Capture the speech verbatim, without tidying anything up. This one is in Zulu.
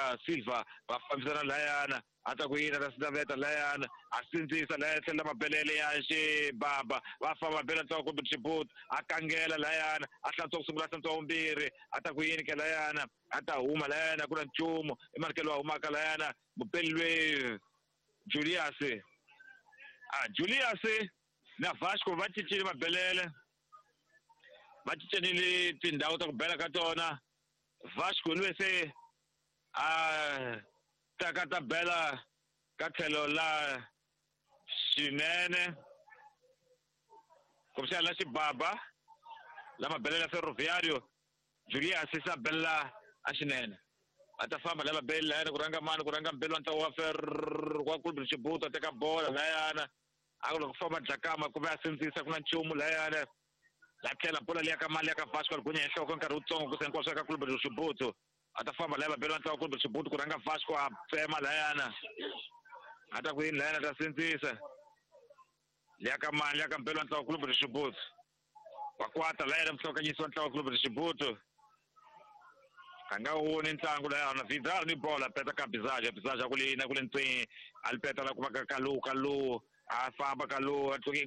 Silva bafambisana layana ata kuyina tasinaveta layana asindzisa la tlhela mabelele ya xibaba va famba bela ntsongo kumbe xibut akangela layana a hlantswa ku sungula hlantswa vumbirhi ata kuyini ke layana ata huma layana ku na nchumu imarkelo wa humaka layana mupelwe Julius ah Julius na Vasco va cincile mabelele va cincenile tindhawu ta ku bela ka tona Vasco lwe se a taka ta bela ka tlhelo la xinene kumbe la xibaba la mabelele ya Ferroviario Julius sa bela a xinene ata famba la mabelele layana ku rhanga mani ku rhanga mbelo ntlawa wa fer wa kulbri xibuto teka bola layana a ku loko famba Dlakama ku va sindzisa ku na nchumu layana la tlhela bola liya ka mali ya ka Vasco ri gunya enhloko nkarhi wutsongo ku senko swa ka kulbri xibuto ata famba la mabelele ntlawa kulbri xibuto ku rhanga Vasco a tsema layana ata ku yini layana ta sindzisa liya ka mali ya ka mbelo ntlawa kulbri xibuto wa kwata layana mhlokanyisi wa ntlawa kulbri xibuto kanga woni ntlangu layana Vidal ni bola peta ka Bizaja Bizaja kulina kule ntsi alipeta la ku va ka Kalu Kalu a famba Kalu